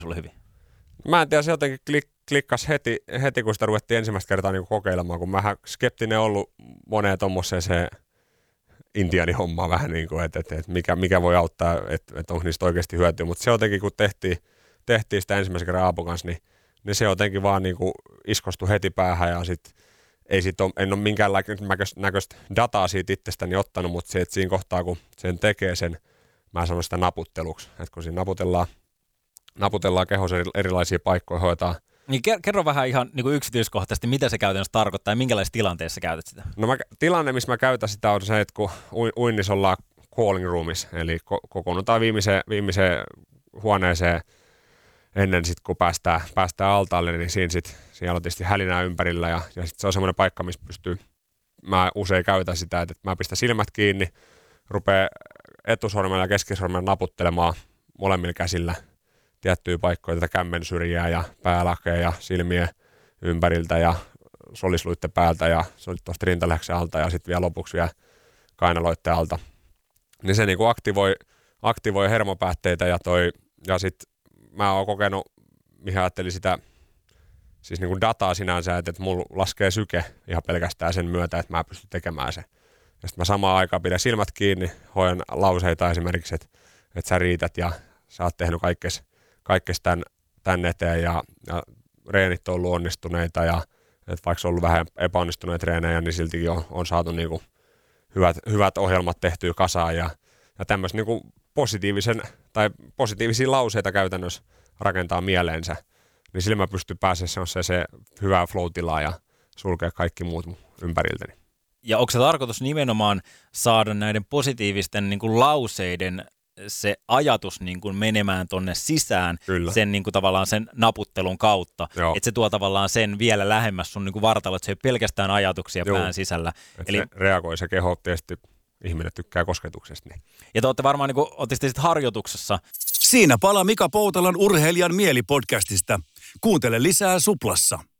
sulle hyvin? Mä en tiedä, se jotenkin klikkasi heti, kun sitä ruvettiin ensimmäistä kertaa niin kokeilemaan, kun mähän skeptinen ollut moneen tommoseen se intiaanihommaa vähän niin kuin, että mikä voi auttaa, että onko niistä oikeasti hyötyä. Mutta se jotenkin, kun tehtiin sitä ensimmäisen kerran Aapun kanssa, niin se jotenkin vaan niin kuin iskostui heti päähän ja sitten en ole minkäänlaista dataa siitä itsestäni ottanut, mutta se, että siinä kohtaa, kun sen tekee sen, mä sanon sitä naputteluksi, että kun siinä naputellaan kehossa erilaisia paikkoja, hoitaa. Niin kerro vähän ihan niin kuin yksityiskohtaisesti, mitä se käytännössä tarkoittaa ja minkälaisessa tilanteessa käytät sitä? No tilanne, missä mä käytän sitä, on se, että kun uinnissa ollaan calling roomissa, eli kokoonnutaan viimeiseen huoneeseen ennen sit, kun päästään altaalle, niin siellä on tietysti hälinää ympärillä ja sit se on semmoinen paikka, missä mä usein käytän sitä, että mä pistän silmät kiinni, rupean etusormella ja keskisormella naputtelemaan molemmilla käsillä tiettyjä paikkoja, tätä kämmen syrjää ja päälakea ja silmien ympäriltä ja solisluitten päältä ja tuosta rintalihaksen alta ja sitten vielä lopuksi vielä kainaloitten alta. Niin se niinku aktivoi hermopäätteitä ja sitten mä oon kokenut, mihin ajattelin sitä siis niinku dataa sinänsä, että mulla laskee syke ihan pelkästään sen myötä, että mä pystyn tekemään sen. Ja sitten mä samaan aikaan pidän silmät kiinni, hoidan lauseita esimerkiksi, että sä riität ja sä oot tehnyt kaikkes tän eteen ja reenit on ollut onnistuneita ja että vaikka on ollut vähän epäonnistuneita treenejä, niin siltikin on saatu niinku hyvät ohjelmat tehtyä kasaan ja tämmöistä niinku positiivisia lauseita käytännössä rakentaa mieleensä, niin sillä mä pystyn pääsemään se hyvää flow-tilaa ja sulkea kaikki muut ympäriltäni. Ja onko se tarkoitus nimenomaan saada näiden positiivisten niin kuin lauseiden se ajatus niin kuin menemään tonne sisään sen niin kuin tavallaan sen naputtelun kautta, että se tuo tavallaan sen vielä lähemmäs sun niin kuin vartalo, että se ei ole pelkästään ajatuksia pään sisällä. Eli se reagoi se keho, tietysti ihminen tykkää kosketuksesta. Niin. Ja te olette varmaan niin kuin, ootte sitten harjoituksessa. Siinä palaa Mika Poutalan Urheilijan mieli -podcastista. Kuuntele lisää Suplassa.